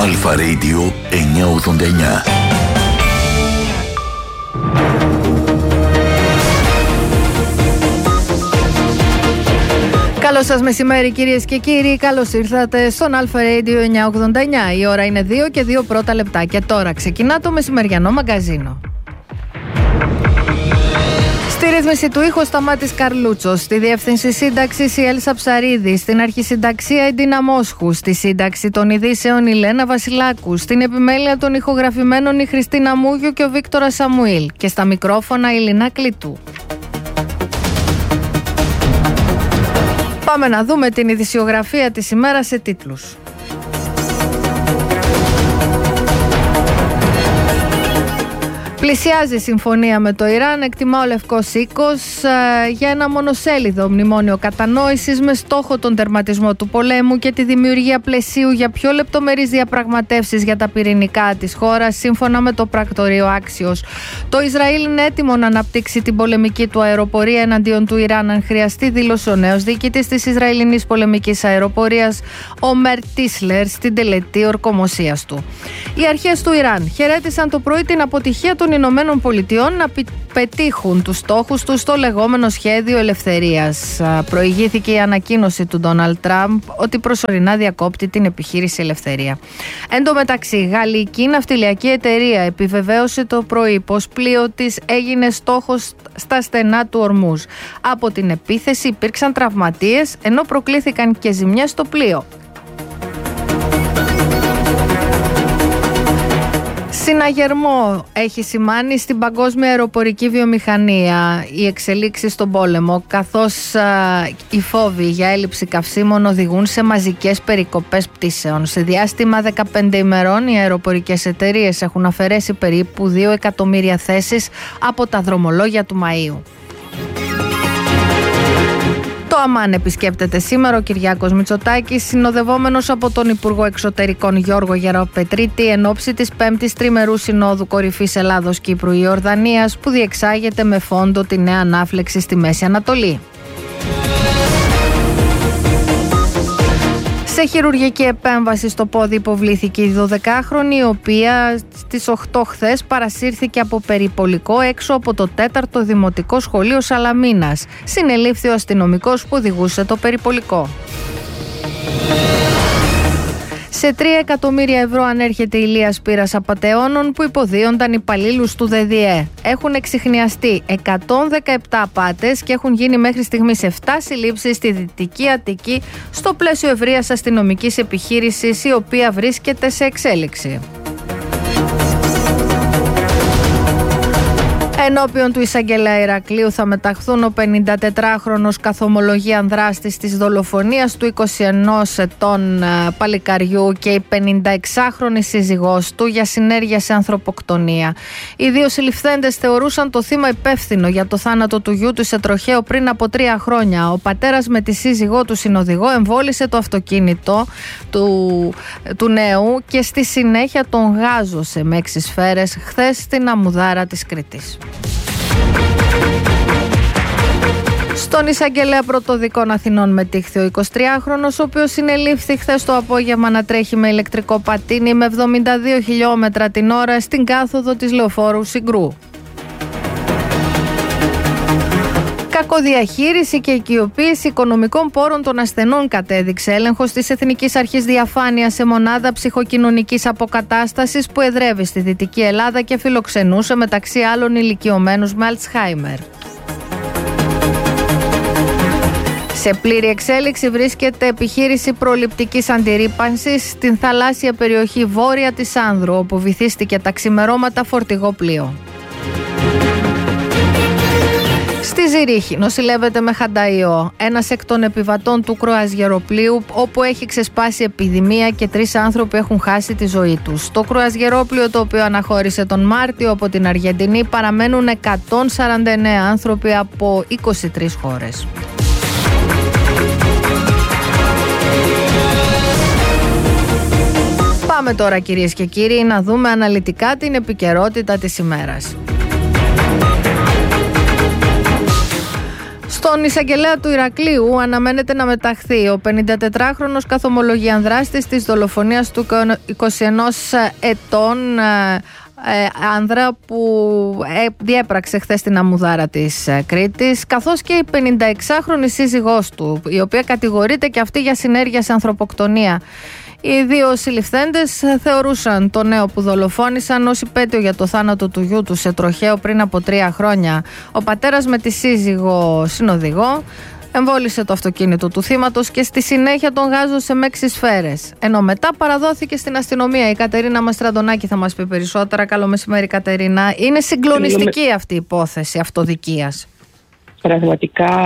Αλφα Radio 989. Καλό σας μεσημέρι κυρίες και κύριοι, καλώς ήρθατε στον Αλφα Radio 989. Η ώρα είναι 2 και 2 πρώτα λεπτά και τώρα ξεκινά το μεσημεριανό μαγκαζίνο. Στη ρύθμιση του ήχου Σταμάτης Καρλούτσος, στη διεύθυνση σύνταξης η Έλσα Ψαρίδη, στην αρχισυνταξία η Ντίνα Μόσχου, στη σύνταξη των ειδήσεων η Λένα Βασιλάκου, στην επιμέλεια των ηχογραφημένων η Χριστίνα Μούγιου και ο Βίκτορας Σαμουήλ και στα μικρόφωνα η Λινά Κλητού. Πάμε να δούμε την ειδησιογραφία της ημέρας σε τίτλους. Πλησιάζει συμφωνία με το Ιράν, εκτιμά ο Λευκός Οίκος για ένα μονοσέλιδο μνημόνιο κατανόησης με στόχο τον τερματισμό του πολέμου και τη δημιουργία πλαισίου για πιο λεπτομερείς διαπραγματεύσεις για τα πυρηνικά της χώρας, σύμφωνα με το πρακτορείο Άξιος. Το Ισραήλ είναι έτοιμο να αναπτύξει την πολεμική του αεροπορία εναντίον του Ιράν, αν χρειαστεί, δήλωσε ο νέος διοικητής της Ισραηλινής πολεμικής αεροπορίας, ο Μέρ Τίσλερ, στην τελετή ορκομοσίας του. Οι αρχές του Ιράν χαιρέτησαν το πρωί την αποτυχία των Ηνωμένων Πολιτειών να πετύχουν τους στόχους τους στο λεγόμενο σχέδιο ελευθερίας. Προηγήθηκε η ανακοίνωση του Ντόναλντ Τραμπ ότι προσωρινά διακόπτει την επιχείρηση Ελευθερία. Εν τω μεταξύ, η γαλλική ναυτιλιακή εταιρεία επιβεβαίωσε το πρωί πως πλοίο της έγινε στόχος στα στενά του Ορμούζ. Από την επίθεση υπήρξαν τραυματίες, ενώ προκλήθηκαν και ζημιές στο πλοίο. Συναγερμό έχει σημάνει στην παγκόσμια αεροπορική βιομηχανία οι εξελίξεις στον πόλεμο, καθώς οι φόβοι για έλλειψη καυσίμων οδηγούν σε μαζικές περικοπές πτήσεων. Σε διάστημα 15 ημερών οι αεροπορικές εταιρείες έχουν αφαιρέσει περίπου 2 εκατομμύρια θέσεις από τα δρομολόγια του Μαΐου. Το Αμάν επισκέπτεται σήμερα ο Κυριάκος Μητσοτάκης, συνοδευόμενος από τον Υπουργό Εξωτερικών Γιώργο Γεραπετρίτη, εν ώψη της 5ης Τριμερούς Συνόδου Κορυφής Ελλάδος-Κύπρου-Ιορδανίας, που διεξάγεται με φόντο τη νέα ανάφλεξη στη Μέση Ανατολή. Σε χειρουργική επέμβαση στο πόδι υποβλήθηκε η 12χρονη, η οποία στις 8 χθες παρασύρθηκε από περιπολικό έξω από το 4ο Δημοτικό Σχολείο Σαλαμίνας. Συνελήφθη ο αστυνομικός που οδηγούσε το περιπολικό. Σε 3 εκατομμύρια ευρώ ανέρχεται η Λία Σπύρας απατεώνων που υποδίονταν υπαλλήλους του ΔΔΕ. Έχουν εξιχνιαστεί 117 απάτες και έχουν γίνει μέχρι στιγμής 7 συλλήψεις στη Δυτική Αττική στο πλαίσιο ευρείας αστυνομικής επιχείρησης, η οποία βρίσκεται σε εξέλιξη. Ενώπιον του εισαγγελέα Ηρακλείου θα μεταχθούν ο 54χρονος καθομολογίαν δράστης της δολοφονίας του 21 ετών παλικαριού και η 56χρονη σύζυγός του για συνέργεια σε ανθρωποκτονία. Οι δύο συλληφθέντες θεωρούσαν το θύμα υπεύθυνο για το θάνατο του γιού του σε τροχαίο πριν από 3 χρόνια. Ο πατέρας με τη σύζυγό του συνοδηγό εμβόλισε το αυτοκίνητο του νέου και στη συνέχεια τον γάζωσε με 6 σφαίρες χθες στην Αμμουδάρα της Κρήτης. Στον εισαγγελέα πρωτοδικών Αθηνών μετήχθη ο 23χρονος, ο οποίος συνελήφθη χθες το απόγευμα να τρέχει με ηλεκτρικό πατίνι με 72 χιλιόμετρα την ώρα στην κάθοδο της λεωφόρου Συγκρού. Κακοδιαχείριση και οικειοποίηση οικονομικών πόρων των ασθενών κατέδειξε έλεγχος της Εθνικής Αρχής Διαφάνειας σε μονάδα ψυχοκοινωνικής αποκατάστασης που εδρεύει στη Δυτική Ελλάδα και φιλοξενούσε μεταξύ άλλων ηλικιωμένους με Αλτσχάιμερ. Σε πλήρη εξέλιξη βρίσκεται επιχείρηση προληπτικής αντιρρύπανσης στην θαλάσσια περιοχή βόρεια της Άνδρου, όπου βυθίστηκε τα ξημερώματα φορτηγό πλοίο. Στη Ζηρίχη νοσηλεύεται με χανταϊό ένας εκ των επιβατών του κρουαζιεροπλοίου, όπου έχει ξεσπάσει επιδημία και 3 άνθρωποι έχουν χάσει τη ζωή τους. Το κρουαζιερόπλοιο, το οποίο αναχώρησε τον Μάρτιο από την Αργεντινή, παραμένουν 149 άνθρωποι από 23 χώρες. Πάμε τώρα, κυρίες και κύριοι, να δούμε αναλυτικά την επικαιρότητα της ημέρας. Στον Στον εισαγγελέα του Ηρακλείου αναμένεται να μεταχθεί ο 54χρονος καθομολογιαν δράστης της δολοφονίας του 21 ετών άνδρα που διέπραξε χθες στην Αμμουδάρα της Κρήτης, καθώς και η 56χρονη σύζυγός του, η οποία κατηγορείται και αυτή για συνέργεια σε ανθρωποκτονία. Οι δύο συλληφθέντες θεωρούσαν το νέο που δολοφόνησαν ως υπέτειο για το θάνατο του γιού του σε τροχαίο πριν από 3 χρόνια. Ο πατέρας με τη σύζυγο συνοδηγό εμβόλισε το αυτοκίνητο του θύματος και στη συνέχεια τον γάζωσε με 6 σφαίρες. Ενώ μετά παραδόθηκε στην αστυνομία. Η Κατερίνα Μαστραντονάκη θα μας πει περισσότερα. Καλό μεσημέρι, Κατερίνα. Είναι συγκλονιστική αυτή η υπόθεση αυτοδικίας. Πραγματικά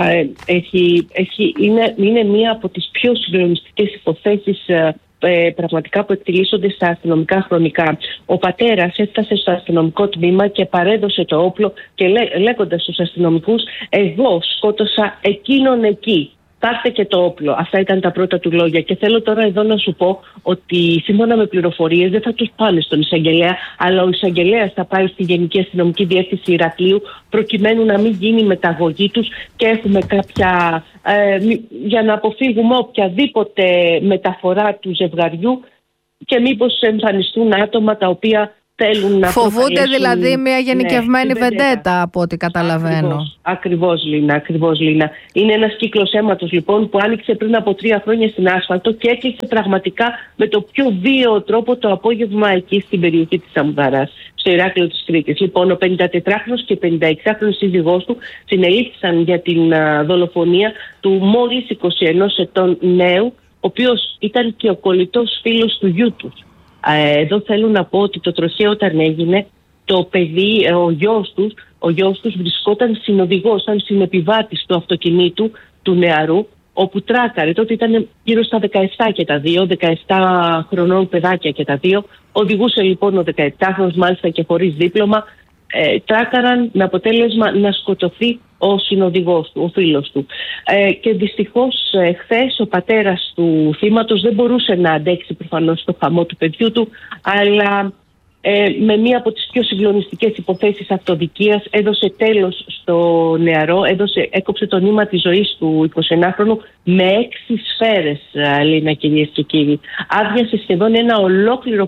είναι μία από τις πιο συγκλονιστικές υποθέσεις πραγματικά που εκτελήσονται στα αστυνομικά χρονικά. Ο πατέρας έφτασε στο αστυνομικό τμήμα και παρέδωσε το όπλο και λέγοντας στους αστυνομικούς, εγώ σκότωσα εκείνον εκεί. Πάρτε και το όπλο. Αυτά ήταν τα πρώτα του λόγια. Και θέλω τώρα εδώ να σου πω ότι σύμφωνα με πληροφορίες δεν θα τους πάνε στον εισαγγελέα, αλλά ο εισαγγελέας θα πάει στη Γενική Αστυνομική Διεύθυνση Ηρακλείου προκειμένου να μην γίνει μεταγωγή τους και έχουμε κάποια. Για να αποφύγουμε οποιαδήποτε μεταφορά του ζευγαριού και μήπως εμφανιστούν άτομα τα οποία θέλουν να φοβούνται δηλαδή μια γενικευμένη βεντέτα από ό,τι καταλαβαίνω. Ακριβώς Λίνα. Είναι ένας κύκλος αίματος λοιπόν που άνοιξε πριν από 3 χρόνια στην άσφαλτο και έκλεισε πραγματικά με το πιο βίαιο τρόπο το απόγευμα εκεί στην περιοχή της Αμμουδάρας, στο Ηράκλειο της Κρήτης. Λοιπόν, ο 54χρονος και 56χρονος σύζυγός του συνελήφθησαν για την δολοφονία του μόλις 21 ετών νέου, ο οποίος ήταν και ο κολλητός φίλος του γιού του. Εδώ θέλω να πω ότι το τροχαίο όταν έγινε, το παιδί, ο γιος τους βρισκόταν συνοδηγός, σαν συνεπιβάτης του αυτοκινήτου του νεαρού, όπου τράκαρε. Τότε ήταν γύρω στα 17 και τα δύο, 17 χρονών παιδάκια και τα δύο. Οδηγούσε λοιπόν ο 17χρονος, μάλιστα και χωρίς δίπλωμα. Τράκαραν με αποτέλεσμα να σκοτωθεί ο συνοδηγός του, ο φίλος του. Και δυστυχώς χθες ο πατέρας του θύματος δεν μπορούσε να αντέξει προφανώς το χαμό του παιδιού του, αλλά με μία από τις πιο συγκλονιστικές υποθέσεις αυτοδικίας έδωσε τέλος στο νεαρό, έκοψε το νήμα της ζωής του 21χρονου με 6 σφαίρες, Λίνα, κυρίες και κύριοι. Άδειασε σχεδόν ένα ολόκληρο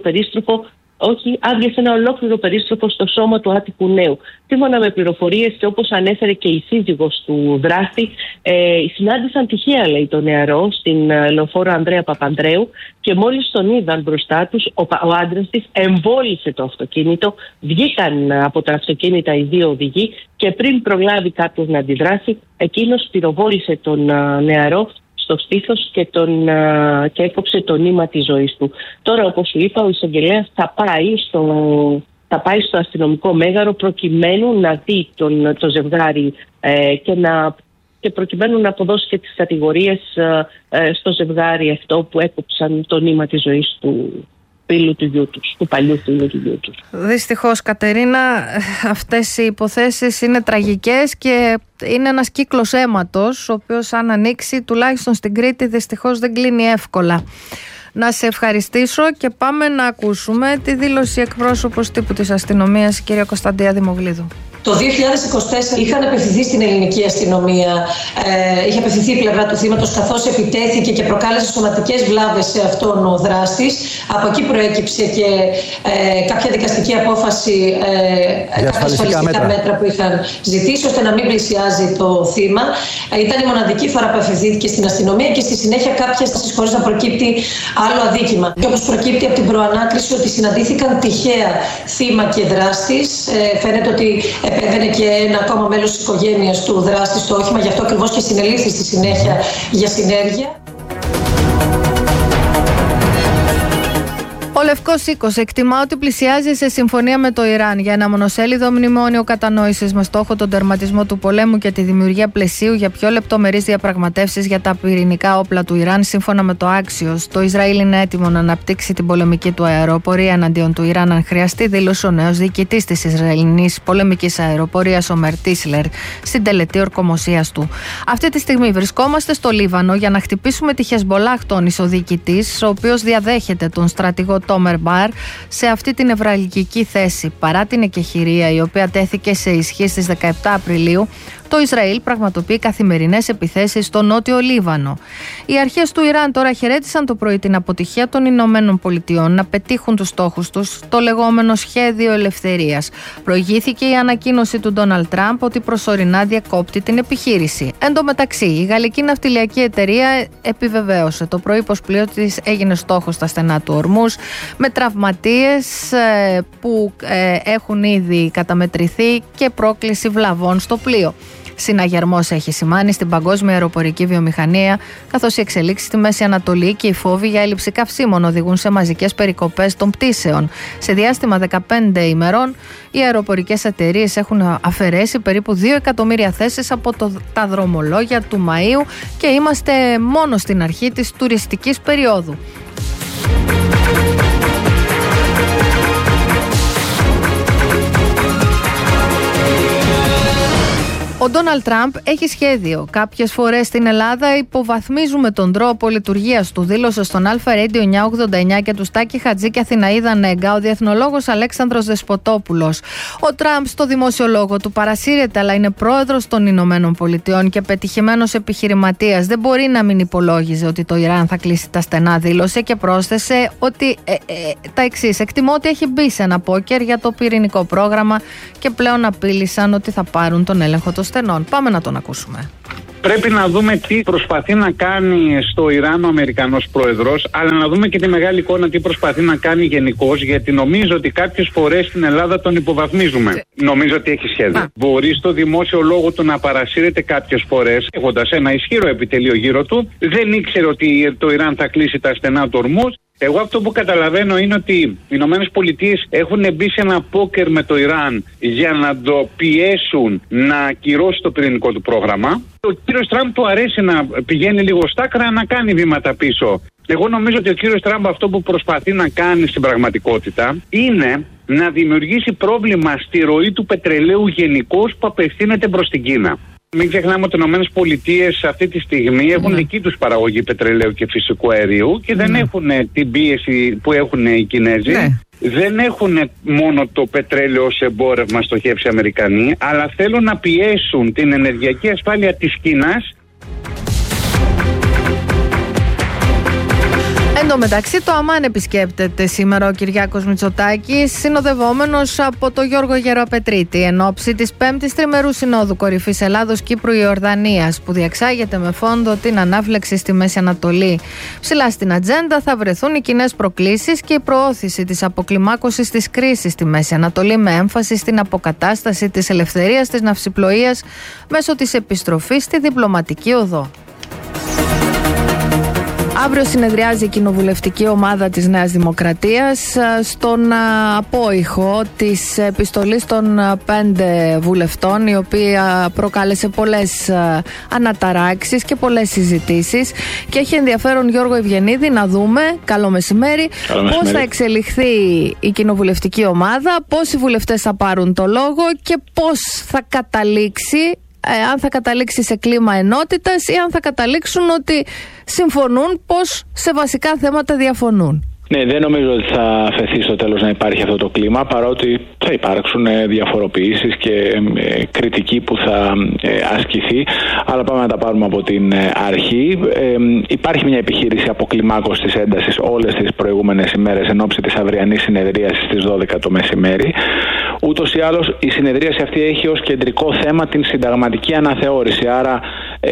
περίστροφο στο σώμα του άτυχου νέου. Σύμφωνα με πληροφορίες και όπως ανέφερε και η σύζυγος του δράστη, συνάντησαν τυχαία, λέει, το νεαρό στην λεωφόρο Ανδρέα Παπανδρέου και μόλις τον είδαν μπροστά τους, ο άντρας της εμβόλισε το αυτοκίνητο, βγήκαν από τα αυτοκίνητα οι δύο οδηγοί και πριν προλάβει κάποιος να αντιδράσει, εκείνος πυροβόλησε τον νεαρό στο στήθος και έκοψε το νήμα της ζωής του. Τώρα, όπως σου είπα, ο εισαγγελέας θα πάει στο αστυνομικό μέγαρο προκειμένου να δει το ζευγάρι και προκειμένου να αποδώσει και τις κατηγορίες στο ζευγάρι αυτό που έκοψαν το νήμα της ζωής του φίλου του γιού τους, του παλιού φίλου του γιού τους. Δυστυχώς, Κατερίνα, αυτές οι υποθέσεις είναι τραγικές και είναι ένας κύκλος αίματος, ο οποίος αν ανοίξει, τουλάχιστον στην Κρήτη, δυστυχώς δεν κλείνει εύκολα. Να σε ευχαριστήσω και πάμε να ακούσουμε τη δήλωση εκπρόσωπος τύπου της αστυνομίας, κυρία Κωνσταντία Δημογλίδου. Το 2024 είχαν απευθυνθεί στην ελληνική αστυνομία, είχε απευθυνθεί η πλευρά του θύματος, καθώς επιτέθηκε και προκάλεσε σωματικές βλάβες σε αυτόν ο δράστης. Από εκεί προέκυψε και κάποια δικαστική απόφαση, κάποια ασφαλιστικά μέτρα που είχαν ζητήσει ώστε να μην πλησιάζει το θύμα. Ήταν η μοναδική φορά που απευθυνθήθηκε στην αστυνομία και στη συνέχεια κάποιες στάσεις χωρίς να προκύπτει άλλο αδίκημα. Και όπως προκύπτει από την προανάκριση ότι συναντήθηκαν τυχαία θύμα και δράστης, φαίνεται ότι επέβαινε και ένα ακόμα μέλος της οικογένειας του δράστη στο όχημα, γι' αυτό ακριβώς και συνελήφθη στη συνέχεια για συνέργεια. Ο Λευκός Οίκος εκτιμά ότι πλησιάζει σε συμφωνία με το Ιράν για ένα μονοσέλιδο μνημόνιο κατανόησης με στόχο τον τερματισμό του πολέμου και τη δημιουργία πλαισίου για πιο λεπτομερείς διαπραγματεύσεις για τα πυρηνικά όπλα του Ιράν. Σύμφωνα με το Axios, το Ισραήλ είναι έτοιμο να αναπτύξει την πολεμική του αεροπορία εναντίον του Ιράν αν χρειαστεί, δήλωσε ο νέος διοικητής της Ισραηλινής πολεμικής αεροπορίας, ο Μέρ Τίσλερ, στην τελετή ορκομοσίας του. Αυτή τη στιγμή βρισκόμαστε στο Λίβανο για να χτυπήσουμε τη Χεσμολάχ, τόνισε ο διοικητής, ο οποίος διαδέχεται τον στρατηγό Τόμερ Μπάρ σε αυτή την νευραλγική θέση. Παρά την εκεχηρία η οποία τέθηκε σε ισχύ στις 17 Απριλίου, Το Ισραήλ πραγματοποιεί καθημερινές επιθέσεις στο νότιο Λίβανο. Οι αρχές του Ιράν τώρα χαιρέτησαν το πρωί την αποτυχία των Ηνωμένων Πολιτειών να πετύχουν τους στόχους τους, το λεγόμενο σχέδιο ελευθερίας. Προηγήθηκε η ανακοίνωση του Ντόναλντ Τραμπ ότι προσωρινά διακόπτει την επιχείρηση. Εν τω μεταξύ, η γαλλική ναυτιλιακή εταιρεία επιβεβαίωσε το πρωί πως πλοίο της έγινε στόχος στα στενά του Ορμούζ, με τραυματίες που έχουν ήδη καταμετρηθεί και πρόκληση βλαβών στο πλοίο. Συναγερμός έχει σημάνει στην παγκόσμια αεροπορική βιομηχανία, καθώς οι εξελίξεις στη Μέση Ανατολή και οι φόβοι για έλλειψη καυσίμων οδηγούν σε μαζικές περικοπές των πτήσεων. Σε διάστημα 15 ημερών, οι αεροπορικές εταιρείες έχουν αφαιρέσει περίπου 2 εκατομμύρια θέσεις από τα δρομολόγια του Μαΐου και είμαστε μόνο στην αρχή της τουριστικής περίοδου. Ο Ντόναλντ Τραμπ έχει σχέδιο. Κάποιες φορές στην Ελλάδα υποβαθμίζουμε τον τρόπο λειτουργίας του, δήλωσε στον Αλφα Radio 989 και του Στάκη Χατζή και Αθηναίδα Νέγκα ο διεθνολόγος Αλέξανδρος Δεσποτόπουλος. Ο Τραμπ στο δημόσιο λόγο του παρασύρεται, αλλά είναι πρόεδρος των Ηνωμένων Πολιτειών και πετυχημένος επιχειρηματίας. Δεν μπορεί να μην υπολόγιζε ότι το Ιράν θα κλείσει τα στενά, δήλωσε και πρόσθεσε ότι τα εξής. Εκτιμώ ότι έχει μπει σε ένα πόκερ για το πυρηνικό πρόγραμμα και πλέον απείλησαν ότι θα πάρουν τον έλεγχο των στενών. Πάμε να τον ακούσουμε. Πρέπει να δούμε τι προσπαθεί να κάνει στο Ιράν ο Αμερικανός πρόεδρος, αλλά να δούμε και τη μεγάλη εικόνα τι προσπαθεί να κάνει γενικώς, γιατί νομίζω ότι κάποιες φορές στην Ελλάδα τον υποβαθμίζουμε. Νομίζω ότι έχει σχέδιο. Μπορεί στο δημόσιο λόγο του να παρασύρεται κάποιες φορές, έχοντας ένα ισχυρό επιτελείο γύρω του. Δεν ήξερε ότι το Ιράν θα κλείσει τα στενά του Ορμούζ. Εγώ αυτό που καταλαβαίνω είναι ότι οι Ηνωμένες Πολιτείες έχουν μπει σε ένα πόκερ με το Ιράν για να το πιέσουν να ακυρώσει το πυρηνικό του πρόγραμμα. Ο κύριος Τραμπ του αρέσει να πηγαίνει λίγο στάκρα, να κάνει βήματα πίσω. Εγώ νομίζω ότι ο κύριος Τραμπ αυτό που προσπαθεί να κάνει στην πραγματικότητα είναι να δημιουργήσει πρόβλημα στη ροή του πετρελαίου γενικώς που απευθύνεται προς την Κίνα. Μην ξεχνάμε ότι οι Ηνωμένες Πολιτείες αυτή τη στιγμή έχουν δική τους παραγωγή πετρελαίου και φυσικού αερίου και δεν έχουν την πίεση που έχουν οι Κινέζοι. Δεν έχουν μόνο το πετρέλαιο ως εμπόρευμα στοχεύσει οι Αμερικανοί, αλλά θέλουν να πιέσουν την ενεργειακή ασφάλεια της Κίνας. Εν τω μεταξύ, το Αμάν επισκέπτεται σήμερα ο Κυριάκος Μητσοτάκης, συνοδευόμενος από τον Γιώργο Γεραπετρίτη, εν ώψη της 5ης Τριμερούς Συνόδου Κορυφής Ελλάδος-Κύπρου-Ιορδανίας, που διεξάγεται με φόντο την ανάφλεξη στη Μέση Ανατολή. Ψηλά στην ατζέντα θα βρεθούν οι κοινές προκλήσεις και η προώθηση της αποκλιμάκωσης της κρίσης στη Μέση Ανατολή, με έμφαση στην αποκατάσταση της ελευθερίας της ναυσιπλοείας μέσω της επιστροφής στη διπλωματική οδό. Αύριο συνεδριάζει η κοινοβουλευτική ομάδα της Νέας Δημοκρατίας στον απόϊχο της επιστολής των 5 βουλευτών, η οποία προκάλεσε πολλές αναταράξεις και πολλές συζητήσεις, και έχει ενδιαφέρον, Γιώργο Ευγενίδη, να δούμε, καλό μεσημέρι, πώς θα εξελιχθεί η κοινοβουλευτική ομάδα, πόσοι βουλευτές θα πάρουν το λόγο και πώς θα καταλήξει, αν θα καταλήξει σε κλίμα ενότητας ή αν θα καταλήξουν ότι συμφωνούν, πως σε βασικά θέματα διαφωνούν. Ναι, δεν νομίζω ότι θα αφαιθεί στο τέλος να υπάρχει αυτό το κλίμα, παρότι θα υπάρξουν διαφοροποιήσεις και κριτική που θα ασκηθεί, αλλά πάμε να τα πάρουμε από την αρχή. Υπάρχει μια επιχείρηση αποκλιμάκωσης της έντασης όλες τις προηγούμενες ημέρες εν ώψη της αυριανής συνεδρίασης στις 12 το μεσημέρι. Ούτως ή άλλως η συνεδρίαση αυτή έχει ως κεντρικό θέμα την συνταγματική αναθεώρηση, άρα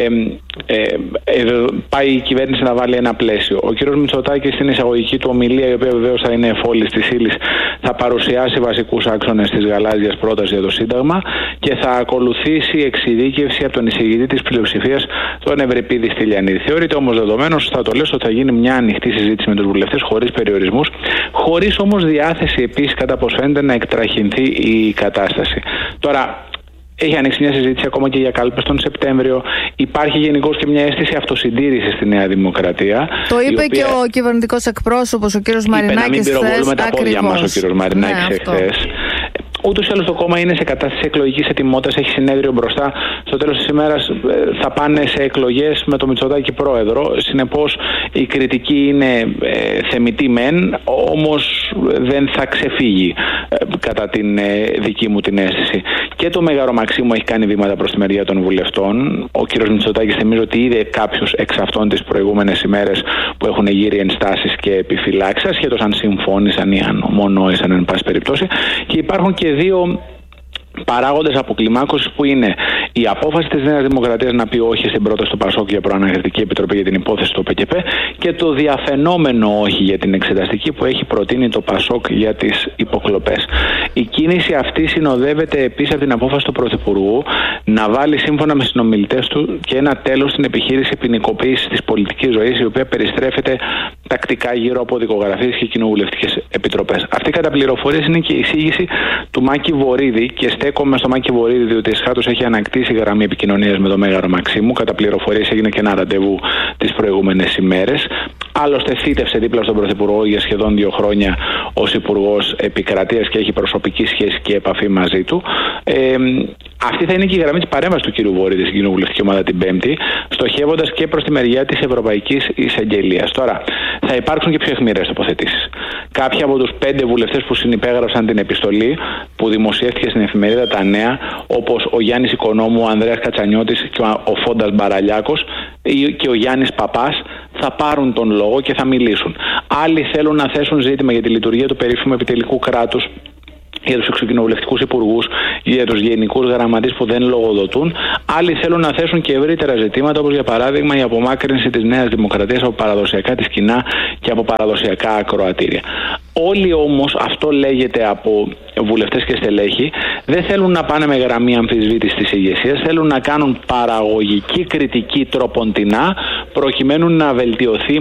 πάει η κυβέρνηση να βάλει ένα πλαίσιο. Ο κ. Μητσοτάκης στην εισαγωγική του ομιλία, η οποία βεβαίως θα είναι εφόλης της ύλης, θα παρουσιάσει βασικούς άξονες της γαλάζιας πρότασης για το Σύνταγμα και θα ακολουθήσει εξειδίκευση από τον εισηγητή της πλειοψηφίας, τον Ευρυπίδη Στυλιανίδη. Θεωρείται όμως δεδομένος, θα το λέω, ότι θα γίνει μια ανοιχτή συζήτηση με τους βουλευτές, χωρίς περιορισμούς, χωρίς όμως διάθεση επίσης, κατά πως φαίνεται, να εκτραχυνθεί η κατάσταση. Τώρα, έχει ανοίξει μια συζήτηση ακόμα και για κάλπες τον Σεπτέμβριο. Υπάρχει γενικώς και μια αίσθηση αυτοσυντήρησης στη Νέα Δημοκρατία. Το είπε και ο κυβερνητικός εκπρόσωπος, ο κύριος Μαρινάκης, χθες. Να μην πυροβολούμε τα πόδια μας, ο κύριος Μαρινάκης εχθές. Ούτως ή άλλως το κόμμα είναι σε κατάσταση εκλογικής ετοιμότητας, έχει συνέδριο μπροστά. Στο τέλος της ημέρας θα πάνε σε εκλογές με το Μητσοτάκη πρόεδρο. Συνεπώς η κριτική είναι θεμιτή μεν, όμως δεν θα ξεφύγει κατά την δική μου την αίσθηση. Και το Μέγαρο Μαξίμου έχει κάνει βήματα προς τη μεριά των βουλευτών. Ο κ. Μητσοτάκης θυμίζω ότι είδε κάποιους εξ αυτών τις προηγούμενες ημέρες που έχουν γύρει ενστάσεις και επιφυλάξεις, ασχέτως αν συμφώνησαν ή αν ομονόησαν, εν πάση περιπτώσει. Και υπάρχουν και δύο παράγοντες αποκλιμάκωσης που είναι η απόφαση της Νέας Δημοκρατίας να πει όχι στην πρόταση του Πασόκ για προανακριτική επιτροπή για την υπόθεση του ΠΚΠ και το διαφαινόμενο όχι για την εξεταστική που έχει προτείνει το Πασόκ για τις υποκλοπές. Η κίνηση αυτή συνοδεύεται επίσης από την απόφαση του Πρωθυπουργού να βάλει σύμφωνα με συνομιλητές του και ένα τέλος στην επιχείρηση ποινικοποίησης της πολιτικής ζωής, η οποία περιστρέφεται τακτικά γύρω από δικογραφίες και κοινοβουλευτικές επιτροπές. Αυτή κατά πληροφορίες είναι και η εισήγηση του Μάκη Βορίδη και στέκομαι στο Μάκη Βορίδη διότι εσχάτως έχει ανακτήσει γραμμή επικοινωνίας με το Μέγαρο Μαξίμου. Κατά πληροφορίες έγινε και ένα ραντεβού τις προηγούμενες ημέρες. Άλλωστε θύτευσε δίπλα στον Πρωθυπουργό για σχεδόν 2 χρόνια ως Υπουργός Επικρατείας και έχει προσωπική σχέση και επαφή μαζί του. Αυτή θα είναι και η γραμμή της παρέμβασης του κ. Βορίδη στην κοινοβουλευτική ομάδα την Πέμπτη, στοχεύοντας και προς τη μεριά της Ευρωπαϊκής Εισαγγελίας. Τώρα, θα υπάρξουν και πιο αιχμηρές τοποθετήσεις. Κάποιοι από τους 5 βουλευτές που συνυπέγραψαν την επιστολή που δημοσιεύτηκε στην εφημερίδα Τα Νέα, όπως ο Γιάννης Οικονόμου, ο Ανδρέας Κατσανιώτης και ο Φόντας Μπαραλιάκος και ο Γιάννης Παπάς, θα πάρουν τον λόγο και θα μιλήσουν. Άλλοι θέλουν να θέσουν ζήτημα για τη λειτουργία του περίφημου επιτελικού κράτους, για τους εξοκοινοβουλευτικούς υπουργούς, για τους γενικούς γραμματείς που δεν λογοδοτούν. Άλλοι θέλουν να θέσουν και ευρύτερα ζητήματα, όπως για παράδειγμα η απομάκρυνση της Νέας Δημοκρατίας από παραδοσιακά της κοινά και από παραδοσιακά ακροατήρια. Όλοι όμως, αυτό λέγεται από βουλευτές και στελέχη, δεν θέλουν να πάνε με γραμμή αμφισβήτηση της ηγεσίας, θέλουν να κάνουν παραγωγική κριτική τροποντινά προκειμένου να βελτιωθεί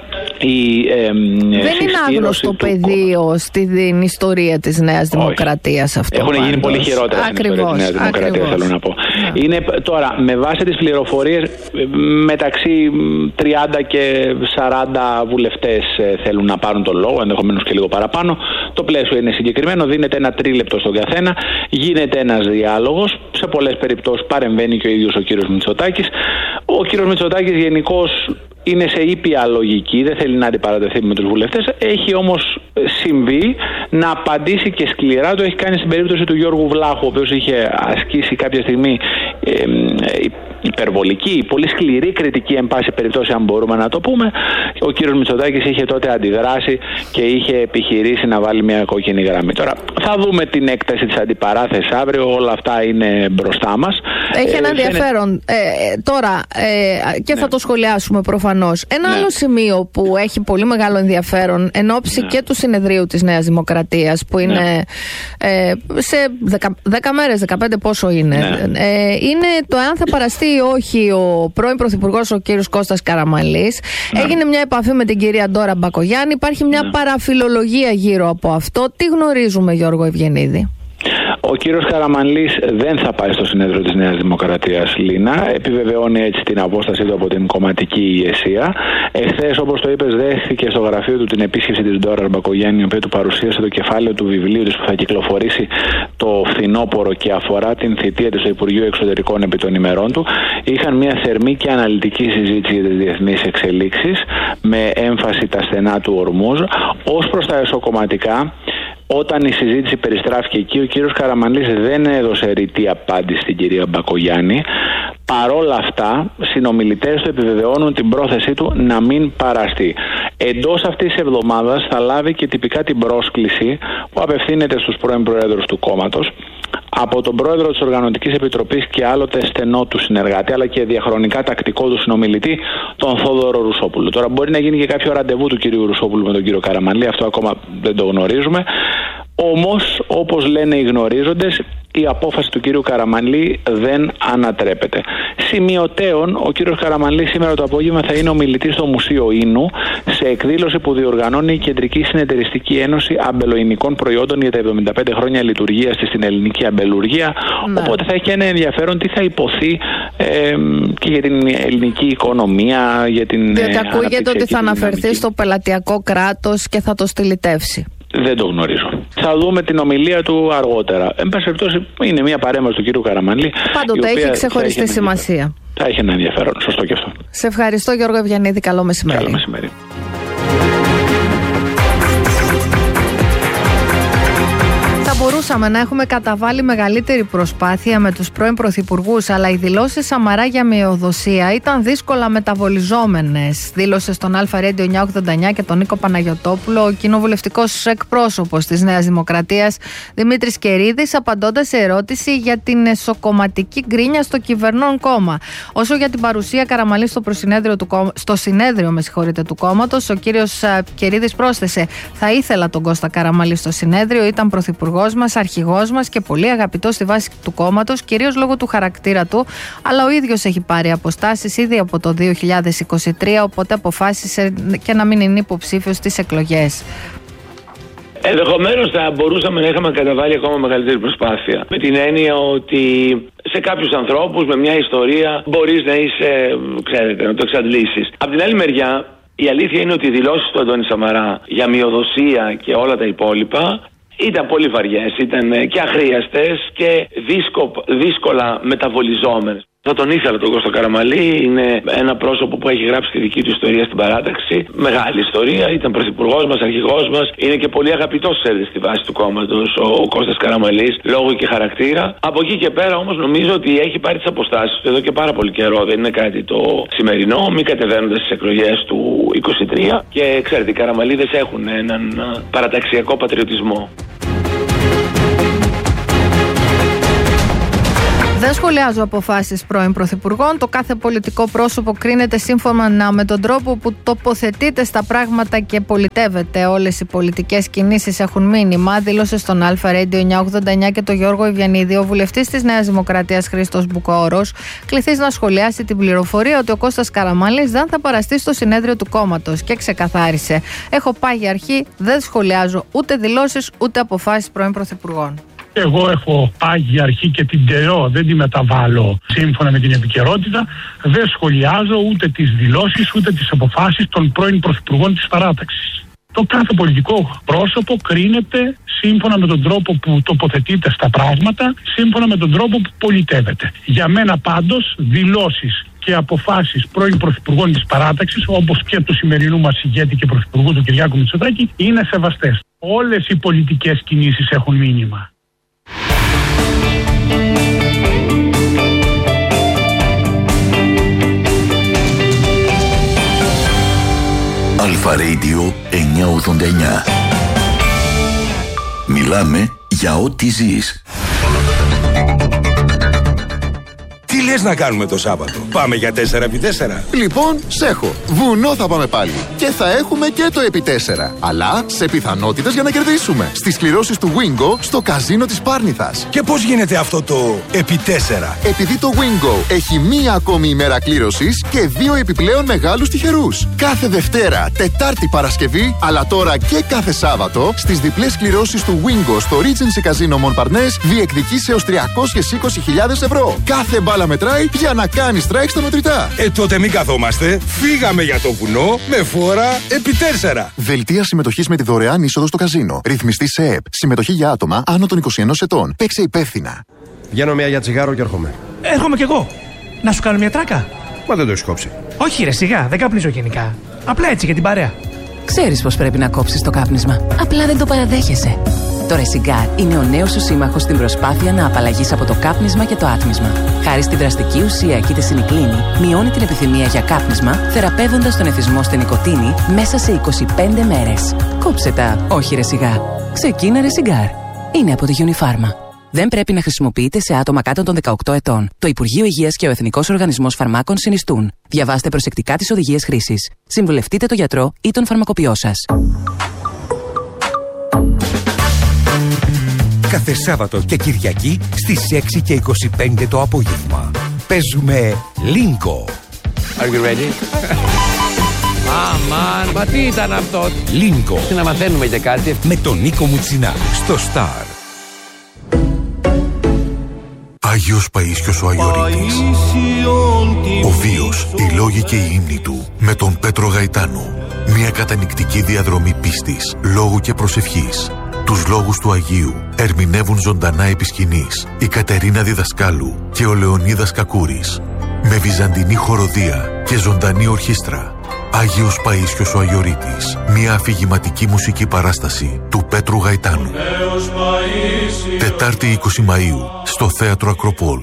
δεν είναι άγνωστο πεδίο στην ιστορία της Νέας Δημοκρατίας αυτό. Έχουν γίνει πολύ χειρότερα στην ιστορία της Νέας Δημοκρατίας, θέλω να πω. Είναι τώρα, με βάση τις πληροφορίες, μεταξύ 30 και 40 βουλευτές θέλουν να πάρουν τον λόγο, ενδεχομένως και λίγο παραπάνω. Το πλαίσιο είναι συγκεκριμένο, δίνεται ένα τρίλεπτο στον καθένα, γίνεται ένας διάλογος. Σε πολλές περιπτώσεις παρεμβαίνει και ο ίδιος ο κύριος Μητσοτάκης. Ο κύριος Μητσοτάκης γενικώς είναι σε ήπια λογική, δεν θέλει να αντιπαρατεθεί με τους βουλευτές. Έχει όμως συμβεί να απαντήσει και σκληρά. Το έχει κάνει στην περίπτωση του Γιώργου Βλάχου, ο οποίος είχε ασκήσει κάποια στιγμή υπερβολική, πολύ σκληρή κριτική, εν πάση περιπτώσει, αν μπορούμε να το πούμε. Ο κύριος Μητσοτάκης είχε τότε αντιδράσει και είχε επιχειρήσει να βάλει μια κόκκινη γραμμή. Τώρα θα δούμε την έκταση της αντιπαράθεσης αύριο, όλα αυτά είναι μπροστά μας. Έχει ένα ενδιαφέρον τώρα και θα το σχολιάσουμε προφανώς. Ένα άλλο σημείο που έχει πολύ μεγάλο ενδιαφέρον εν ώψη και του συνεδρίου της Νέας Δημοκρατίας που είναι σε 10 μέρες, 15 πόσο είναι, είναι το εάν θα παραστεί ή όχι ο πρώην Πρωθυπουργός ο κύριος Κώστας Καραμανλής. Έγινε μια επαφή με την κυρία Ντόρα Μπακογιάννη, υπάρχει μια παραφιλολογία γύρω από αυτό. Τι γνωρίζουμε, Γιώργο Ευγενίδη? Ο κύριος Καραμανλής δεν θα πάει στο συνέδριο της Νέας Δημοκρατίας, Λίνα. Επιβεβαιώνει έτσι την απόστασή του από την κομματική ηγεσία. Εχθές, όπως το είπες, δέχθηκε στο γραφείο του την επίσκεψη της Ντόρας Μπακογιάννη, η οποία του παρουσίασε το κεφάλαιο του βιβλίου της που θα κυκλοφορήσει το φθινόπωρο και αφορά την θητεία της στο Υπουργείο Εξωτερικών επί των ημερών του. Είχαν μια θερμή και αναλυτική συζήτηση για τις διεθνείς εξελίξεις, με έμφαση τα στενά του Ορμούζ. Ως προς τα εσωκομματικά, όταν η συζήτηση περιστράφηκε εκεί, ο κύριος Καραμανλής δεν έδωσε ρητή απάντηση στην κυρία Μπακογιάννη. Παρόλα αυτά, συνομιλητές του επιβεβαιώνουν την πρόθεσή του να μην παραστεί. Εντός αυτής της εβδομάδας θα λάβει και τυπικά την πρόσκληση που απευθύνεται στους πρώην προέδρους του κόμματος από τον πρόεδρο της Οργανωτικής Επιτροπής και άλλοτε στενό του συνεργάτη, αλλά και διαχρονικά τακτικό του συνομιλητή, τον Θόδωρο Ρουσόπουλο. Τώρα μπορεί να γίνει και κάποιο ραντεβού του κυρίου Ρουσόπουλου με τον κύριο Καραμανλή, αυτό ακόμα δεν το γνωρίζουμε. Όμως, όπως λένε οι γνωρίζοντες, η απόφαση του κύριου Καραμανλή δεν ανατρέπεται. Σημειωτέων, ο κύριος Καραμανλής σήμερα το απόγευμα θα είναι ομιλητής στο Μουσείο Ίνου σε εκδήλωση που διοργανώνει η Κεντρική Συνεταιριστική Ένωση Αμπελοϊνικών Προϊόντων για τα 75 χρόνια λειτουργίας της στην ελληνική αμπελουργία. Οπότε θα έχει και ένα ενδιαφέρον τι θα υποθεί και για την ελληνική οικονομία, για την. Διότι ακούγεται ότι θα αναφερθεί στο πελατειακό κράτος και θα το στυλιτεύσει. Δεν το γνωρίζω. Θα δούμε την ομιλία του αργότερα. Εν πάση περιπτώσει, είναι μια παρέμβαση του κύριου Καραμανλή. Πάντοτε έχει ξεχωριστή σημασία. Θα έχει ένα ενδιαφέρον. Σωστό και αυτό. Σε ευχαριστώ, Γιώργο Ευγενίδη. Καλό μεσημέρι. Καλό μεσημέρι. Θα μπορούσε μπορούσαμε να έχουμε καταβάλει μεγαλύτερη προσπάθεια με τους πρώην πρωθυπουργούς, αλλά οι δηλώσεις Σαμαρά για μειοδοσία ήταν δύσκολα μεταβολιζόμενες. Δήλωσε στον Αλφα Radio 989 και τον Νίκο Παναγιωτόπουλο ο κοινοβουλευτικός εκπρόσωπος της Νέας Δημοκρατίας Δημήτρης Κερίδης, απαντώντας σε ερώτηση για την εσωκομματική γκρίνια στο κυβερνών κόμμα. Όσο για την παρουσία Καραμανλή στο συνέδριο του κόμματος, ο κύριος Κερίδης πρόσθεσε: θα ήθελα τον Κώστα Καραμανλή στο συνέδριο, ήταν πρωθυπουργός μας, αρχηγός μας και πολύ αγαπητός στη βάση του κόμματος, κυρίως λόγω του χαρακτήρα του, αλλά ο ίδιος έχει πάρει αποστάσεις ήδη από το 2023, οπότε αποφάσισε και να μην είναι υποψήφιος στις εκλογές. Ενδεχομένως θα μπορούσαμε να είχαμε καταβάλει ακόμα μεγαλύτερη προσπάθεια. Με την έννοια ότι σε κάποιους ανθρώπους με μια ιστορία μπορείς να είσαι, ξέρετε, να το εξαντλήσεις. Απ' την άλλη μεριά, η αλήθεια είναι ότι οι δηλώσεις του Αντώνη Σαμαρά για μειοδοσία και όλα τα υπόλοιπα ήταν πολύ βαριές, ήταν και αχρίαστες και δύσκολα μεταβολιζόμενες. Θα τον ήθελα τον Κώστα Καραμανλή, είναι ένα πρόσωπο που έχει γράψει τη δική του ιστορία στην παράταξη. Μεγάλη ιστορία, ήταν πρωθυπουργός μας, αρχηγός μας, είναι και πολύ αγαπητός στη βάση του κόμματος ο Κώστας Καραμανλής, λόγω και χαρακτήρα. Από εκεί και πέρα όμως νομίζω ότι έχει πάρει τις αποστάσεις του εδώ και πάρα πολύ καιρό, δεν είναι κάτι το σημερινό, μη κατεβαίνοντας στις εκλογές του 23. Και ξέρετε, οι Καραμανλίδες έχουν έναν παραταξιακό πατριωτισμό. Δεν σχολιάζω αποφάσεις πρώην πρωθυπουργών. Το κάθε πολιτικό πρόσωπο κρίνεται σύμφωνα με τον τρόπο που τοποθετείται στα πράγματα και πολιτεύεται. Όλες οι πολιτικές κινήσεις έχουν μήνυμα, δήλωσε στον Αλφα Radio 989 και τον Γιώργο Ιβιανίδη ο βουλευτής της Νέας Δημοκρατίας Χρήστος Μπουκόρος, κληθείς να σχολιάσει την πληροφορία ότι ο Κώστας Καραμανλής δεν θα παραστεί στο συνέδριο του κόμματος και ξεκαθάρισε: έχω πάγει αρχή, δεν σχολιάζω ούτε δηλώσεις ούτε αποφάσεις πρώην πρωθυπουργών. Εγώ έχω πάγει αρχή και την τηρώ, δεν τη μεταβάλλω σύμφωνα με την επικαιρότητα. Δεν σχολιάζω ούτε τις δηλώσεις ούτε τις αποφάσεις των πρώην πρωθυπουργών της παράταξης. Το κάθε πολιτικό πρόσωπο κρίνεται σύμφωνα με τον τρόπο που τοποθετείται στα πράγματα, σύμφωνα με τον τρόπο που πολιτεύεται. Για μένα πάντως δηλώσεις και αποφάσεις πρώην πρωθυπουργών της παράταξης, όπως και του σημερινού μας ηγέτη και πρωθυπουργού του Κυριάκου Μητσοτάκη, είναι σεβαστές. Όλες οι πολιτικές κινήσεις έχουν μήνυμα. Αλφα Radio 989. Μιλάμε για ό,τι ζεις. Τι λες να κάνουμε το Σάββατο? Πάμε για 4x4? Λοιπόν, σ' έχω. Βουνό θα πάμε πάλι. Και θα έχουμε και το επί 4. Αλλά σε πιθανότητες για να κερδίσουμε. Στις κληρώσεις του Wingo στο καζίνο της Πάρνηθας. Και πώς γίνεται αυτό το επί 4? Επειδή το Wingo έχει μία ακόμη ημέρα κλήρωσης και 2 επιπλέον μεγάλους τυχερούς. Κάθε Δευτέρα, Τετάρτη, Παρασκευή, αλλά τώρα και κάθε Σάββατο, στις διπλές κληρώσεις του Wingo στο Regency Casino Montparnasse διεκδικείς έως 320.000 ευρώ. Κάθε μπάλα μετράει για να κάνει strike στα μετρητά. Τότε μην καθόμαστε. Φύγαμε για το βουνό με φόρα επί 4. Δελτία συμμετοχής με τη δωρεάν είσοδο στο καζίνο. Ρυθμιστή σε ΕΕΠ. Συμμετοχή για άτομα άνω των 21 ετών. Παίξε υπεύθυνα. Βγαίνω μία για τσιγάρο και έρχομαι. Έρχομαι κι εγώ. Να σου κάνω μια τράκα? Μα δεν το έχεις κόψει. Όχι, ρε, σιγά, δεν καπνίζω γενικά. Απλά έτσι για την παρέα. Ξέρεις πως πρέπει να κόψεις το κάπνισμα. Απλά δεν το παραδέχεσαι. Τώρα η Cigar είναι ο νέος σου σύμμαχος στην προσπάθεια να απαλλαγείς από το κάπνισμα και το άτμισμα. Χάρη στην δραστική ουσία κητεσινικλίνη, μειώνει την επιθυμία για κάπνισμα, θεραπεύοντας τον εθισμό στην νοικοτήνη μέσα σε 25 μέρες. Κόψε τα, όχι ρε Cigar. Ξεκίνα ρε Cigar. Είναι από τη Unifarma. Δεν πρέπει να χρησιμοποιείται σε άτομα κάτω των 18 ετών. Το Υπουργείο Υγείας και ο Εθνικός Οργανισμός Φαρμάκων συνιστούν. Διαβάστε προσεκτικά τις οδηγίες χρήσης. Συμβουλευτείτε τον γιατρό ή τον φαρμακοποιό σας. Κάθε Σάββατο και Κυριακή στις 6 και 25 το απόγευμα. Παίζουμε Lingo. Are you ready? Αμάν, μα τι ήταν αυτό? Lingo. Να μαθαίνουμε για κάτι. Με τον Νίκο Μουτσινά στο Star. Άγιος Παΐσιος ο Αγιορείτης. Ο βίος, οι λόγοι και η ύμνη του με τον Πέτρο Γαϊτάνο. Μια κατανυκτική διαδρομή πίστης, λόγου και προσευχής. Τους λόγους του Αγίου ερμηνεύουν ζωντανά επί σκηνής η Κατερίνα Διδασκάλου και ο Λεωνίδας Κακούρης. Με βυζαντινή χοροδία και ζωντανή ορχήστρα. Άγιος Παΐσιος ο Αγιορείτης. Μια αφηγηματική μουσική παράσταση του Πέτρου Γαϊτάνου. Τετάρτη 20 Μαΐου στο Θέατρο Ακροπόλ.